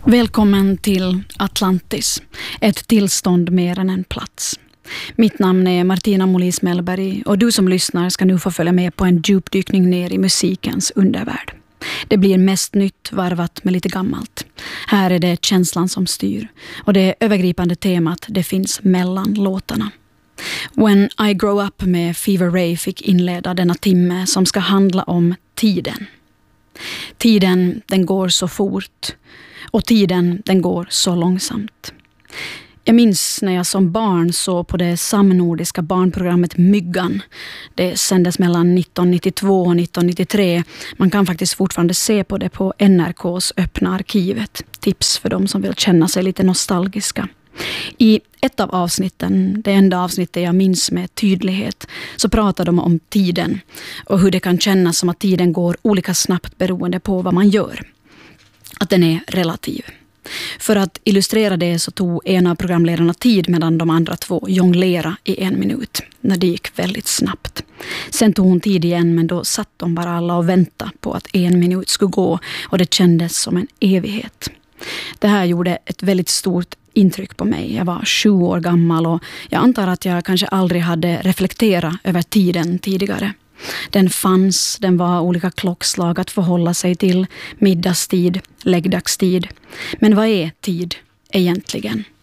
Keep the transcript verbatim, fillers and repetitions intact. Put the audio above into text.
Välkommen till Atlantis, ett tillstånd mer än en plats. Mitt namn är Martina Molis Mellberg och du som lyssnar ska nu få följa med på en djupdykning ner i musikens undervärld. Det blir mest nytt varvat med lite gammalt. Här är det känslan som styr och det övergripande temat det finns mellan låtarna. When I Grow Up med Fever Ray fick inleda denna timme som ska handla om tiden. Tiden, den går så fort och tiden, den går så långsamt. Jag minns när jag som barn såg på det samnordiska barnprogrammet Myggan. Det sändes mellan nittonhundranittiotvå och nittonhundranittiotre. Man kan faktiskt fortfarande se på det på N R K:s öppna arkivet. Tips för de som vill känna sig lite nostalgiska. I ett av avsnitten, det enda avsnittet jag minns med tydlighet, så pratar de om tiden och hur det kan kännas som att tiden går olika snabbt beroende på vad man gör. Att den är relativ. För att illustrera det så tog en av programledarna tid medan de andra två jonglera i en minut. När det gick väldigt snabbt. Sen tog hon tid igen men då satt de bara alla och väntade på att en minut skulle gå och det kändes som en evighet. Det här gjorde ett väldigt stort intryck på mig. Jag var sju år gammal och jag antar att jag kanske aldrig hade reflekterat över tiden tidigare. Den fanns, den var olika klockslag att förhålla sig till, middagstid, läggdagstid. Men vad är tid egentligen?